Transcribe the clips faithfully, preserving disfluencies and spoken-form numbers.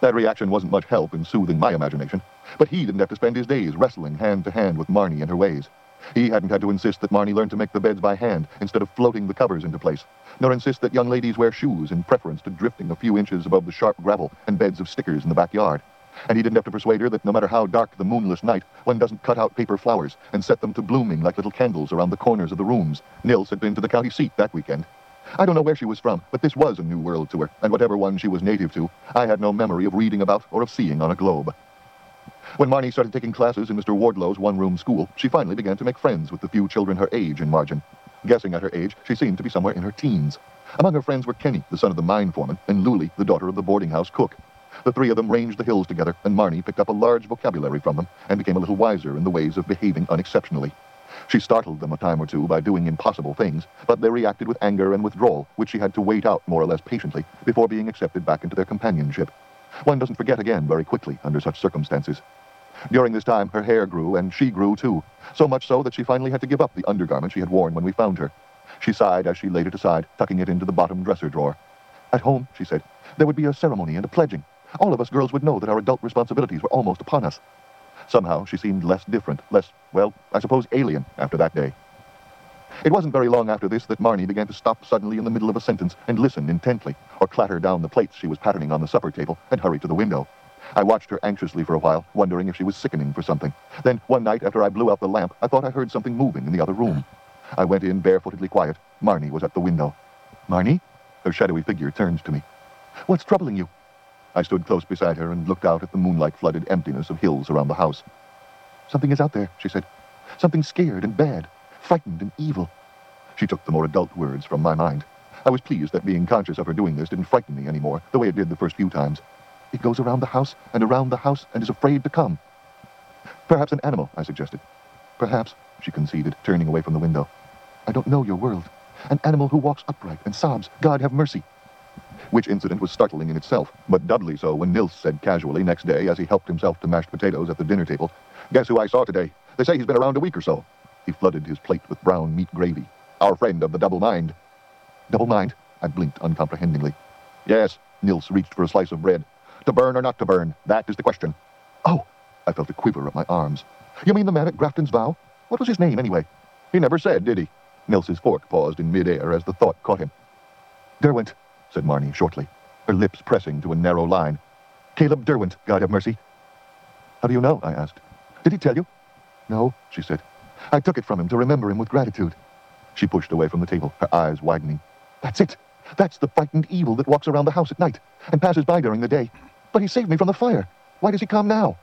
That reaction wasn't much help in soothing my imagination, but he didn't have to spend his days wrestling hand to hand with Marnie and her ways. He hadn't had to insist that Marnie learn to make the beds by hand instead of floating the covers into place, nor insist that young ladies wear shoes in preference to drifting a few inches above the sharp gravel and beds of stickers in the backyard. And he didn't have to persuade her that no matter how dark the moonless night, one doesn't cut out paper flowers and set them to blooming like little candles around the corners of the rooms. Nils had been to the county seat that weekend. I don't know where she was from, but this was a new world to her, and whatever one she was native to, I had no memory of reading about or of seeing on a globe. When Marnie started taking classes in Mister Wardlow's one-room school, she finally began to make friends with the few children her age in Margin. Guessing at her age, she seemed to be somewhere in her teens. Among her friends were Kenny, the son of the mine foreman, and Luli, the daughter of the boarding house cook. The three of them ranged the hills together, and Marnie picked up a large vocabulary from them and became a little wiser in the ways of behaving unexceptionally. She startled them a time or two by doing impossible things, but they reacted with anger and withdrawal, which she had to wait out more or less patiently before being accepted back into their companionship. One doesn't forget again very quickly under such circumstances. During this time, her hair grew, and she grew too, so much so that she finally had to give up the undergarment she had worn when we found her. She sighed as she laid it aside, tucking it into the bottom dresser drawer. At home, she said, there would be a ceremony and a pledging. All of us girls would know that our adult responsibilities were almost upon us. Somehow, she seemed less different, less, well, I suppose alien after that day. It wasn't very long after this that Marnie began to stop suddenly in the middle of a sentence and listen intently, or clatter down the plates she was patterning on the supper table and hurry to the window. I watched her anxiously for a while, wondering if she was sickening for something. Then, one night after I blew out the lamp, I thought I heard something moving in the other room. I went in barefootedly quiet. Marnie was at the window. Marnie? Her shadowy figure turned to me. What's troubling you? I stood close beside her and looked out at the moonlight-flooded emptiness of hills around the house. Something is out there, she said. Something scared and bad, frightened and evil. She took the more adult words from my mind. I was pleased that being conscious of her doing this didn't frighten me anymore, the way it did the first few times. It goes around the house and around the house and is afraid to come. Perhaps an animal, I suggested. Perhaps, she conceded, turning away from the window. I don't know your world. An animal who walks upright and sobs, God have mercy. Which incident was startling in itself, but doubly so when Nils said casually next day as he helped himself to mashed potatoes at the dinner table, Guess who I saw today? They say he's been around a week or so. He flooded his plate with brown meat gravy. Our friend of the double mind. Double mind? I blinked uncomprehendingly. Yes, Nils reached for a slice of bread. To burn or not to burn, that is the question. Oh, I felt a quiver of my arms. You mean the man at Grafton's Vow? What was his name, anyway? He never said, did he? Nils's fork paused in midair as the thought caught him. Derwent, said Marnie shortly, her lips pressing to a narrow line. Caleb Derwent, God have mercy. How do you know? I asked. Did he tell you? No, she said. I took it from him to remember him with gratitude. She pushed away from the table, her eyes widening. That's it. That's the frightened evil that walks around the house at night and passes by during the day. But he saved me from the fire. Why does he come now?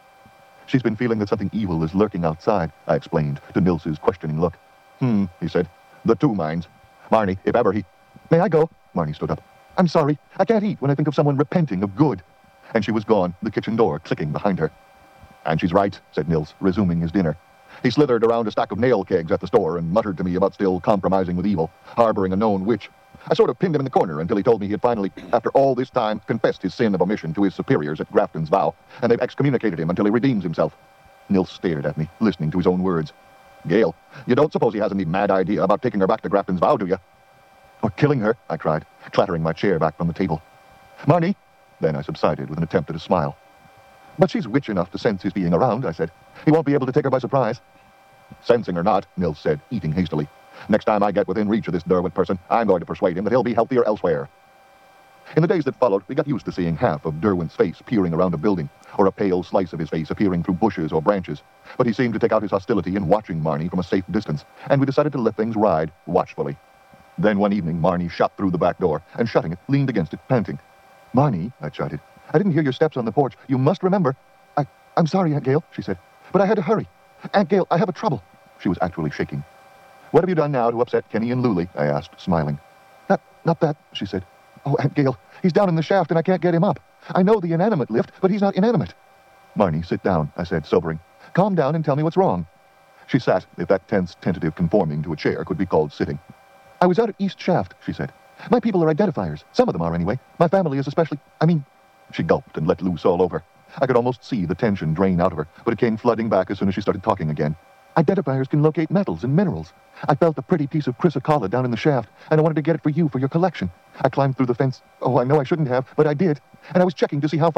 She's been feeling that something evil is lurking outside, I explained to Nils's questioning look. Hmm, he said. The two minds. Marnie, if ever he... May I go? Marnie stood up. I'm sorry. I can't eat when I think of someone repenting of good. And she was gone, the kitchen door clicking behind her. And she's right, said Nils, resuming his dinner. He slithered around a stack of nail kegs at the store and muttered to me about still compromising with evil, harboring a known witch. I sort of pinned him in the corner until he told me he had finally, after all this time, confessed his sin of omission to his superiors at Grafton's Vow, and they've excommunicated him until he redeems himself. Nils stared at me, listening to his own words. Gail, you don't suppose he has any mad idea about taking her back to Grafton's Vow, do you? Or killing her, I cried, clattering my chair back from the table. Marnie? Then I subsided with an attempt at a smile. But she's witch enough to sense his being around, I said. He won't be able to take her by surprise. Sensing or not, Nils said, eating hastily. Next time I get within reach of this Derwent person, I'm going to persuade him that he'll be healthier elsewhere. In the days that followed, we got used to seeing half of Derwent's face peering around a building, or a pale slice of his face appearing through bushes or branches. But he seemed to take out his hostility in watching Marnie from a safe distance, and we decided to let things ride watchfully. Then one evening, Marnie shot through the back door, and shutting it, leaned against it, panting. Marnie, I chided, I didn't hear your steps on the porch. You must remember. I, I'm sorry, Aunt Gail, she said, but I had to hurry. Aunt Gail, I have a trouble. She was actually shaking. What have you done now to upset Kenny and Luli? I asked, smiling. Not, not that, she said. Oh, Aunt Gail, he's down in the shaft and I can't get him up. I know the inanimate lift, but he's not inanimate. Marnie, sit down, I said, sobering. Calm down and tell me what's wrong. She sat, if that tense, tentative conforming to a chair could be called sitting. I was out at East Shaft, she said. My people are identifiers. Some of them are, anyway. My family is especially... I mean... She gulped and let loose all over. I could almost see the tension drain out of her, but it came flooding back as soon as she started talking again. Identifiers can locate metals and minerals. I felt a pretty piece of chrysocolla down in the shaft, and I wanted to get it for you for your collection. I climbed through the fence. Oh, I know I shouldn't have, but I did. And I was checking to see how far...